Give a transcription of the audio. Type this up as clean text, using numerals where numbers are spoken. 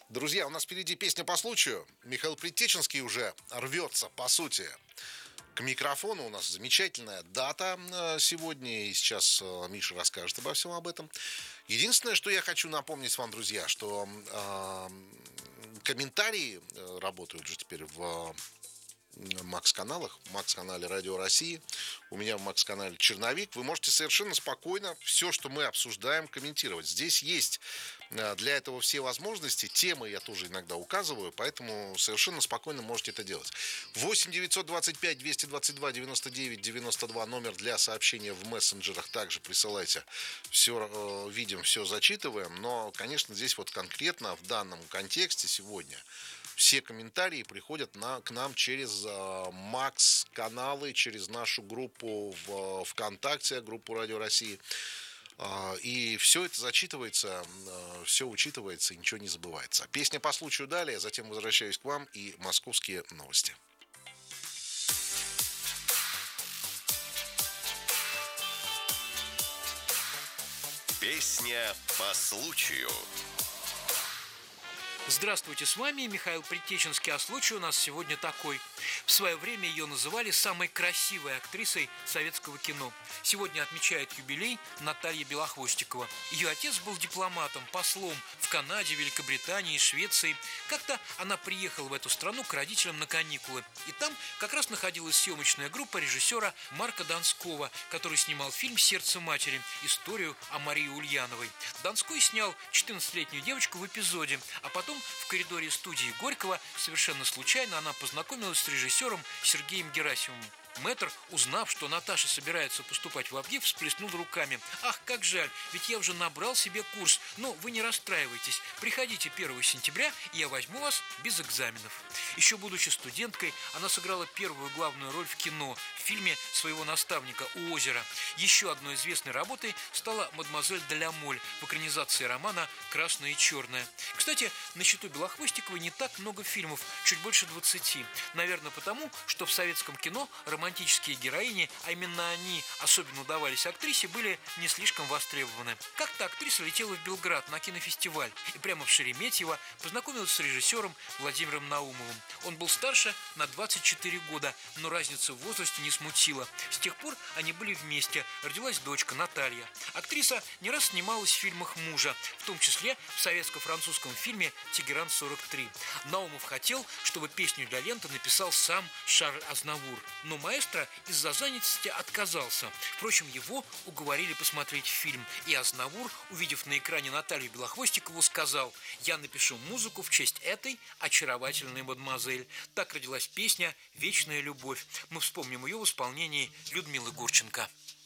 Друзья, у нас впереди песня по случаю. Михаил Предтеченский уже рвется, по сути, к микрофону. У нас замечательная дата сегодня, и сейчас Миша расскажет обо всем об этом. Единственное, что я хочу напомнить вам, друзья, что комментарии работают же теперь в Макс-каналах, в Макс-канале Радио России, у меня в Макс-канале Черновик. Вы можете совершенно спокойно все, что мы обсуждаем, комментировать. Здесь есть для этого все возможности. Темы я тоже иногда указываю, поэтому совершенно спокойно можете это делать. 8 925 222 99 92 номер для сообщения в мессенджерах. Также присылайте. Все видим, все зачитываем. Но, конечно, здесь вот конкретно в данном контексте сегодня все комментарии приходят к нам через Макс-каналы, через нашу группу в ВКонтакте, группу Радио России. И все это зачитывается, все учитывается, и ничего не забывается. Песня по случаю далее, затем возвращаюсь к вам и московские новости. Песня по случаю. Здравствуйте, с вами Михаил Предтеченский, а случай у нас сегодня такой. В свое время ее называли самой красивой актрисой советского кино. Сегодня отмечает юбилей Наталья Белохвостикова. Ее отец был дипломатом, послом в Канаде, Великобритании и Швеции. Как-то она приехала в эту страну к родителям на каникулы. И там как раз находилась съемочная группа режиссера Марка Донского, который снимал фильм «Сердце матери», историю о Марии Ульяновой. Донской снял 14-летнюю девочку в эпизоде, а потом в коридоре студии Горького совершенно случайно она познакомилась с режиссером Сергеем Герасимовым. Мэтр, узнав, что Наташа собирается поступать в Авгиев, всплеснул руками. «Ах, как жаль, ведь я уже набрал себе курс. Но вы не расстраивайтесь. Приходите 1 сентября, и я возьму вас без экзаменов». Еще будучи студенткой, она сыграла первую главную роль в кино, в фильме своего наставника «У озера». Еще одной известной работой стала «Мадемуазель де ля Моль» в экранизации романа «Красное и черное». Кстати, на счету Белохвостиковой не так много фильмов, чуть больше 20. Наверное, потому, что в советском кино романтические героини, а именно они особенно удавались актрисе, были не слишком востребованы. Как-то актриса летела в Белград на кинофестиваль и прямо в Шереметьево познакомилась с режиссером Владимиром Наумовым. Он был старше на 24 года, но разница в возрасте не смутила. С тех пор они были вместе, родилась дочка Наталья. Актриса не раз снималась в фильмах мужа, в том числе в советско-французском фильме «Тегеран-43». Наумов хотел, чтобы песню для ленты написал сам Шарль Азнавур, но маэстро из-за занятости отказался. Впрочем, его уговорили посмотреть фильм, и Азнавур, увидев на экране Наталью Белохвостикову, сказал: «Я напишу музыку в честь этой очаровательной мадемуазель». Так родилась песня «Вечная любовь». Мы вспомним ее в исполнении Людмилы Гурченко.